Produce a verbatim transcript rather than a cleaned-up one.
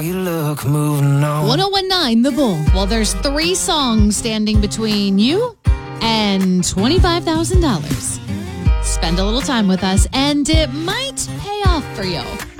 You look moving on. one oh one nine The Bull. Well, there's three songs standing between you and twenty-five thousand dollars. Spend a little time with us, and it might pay off for you.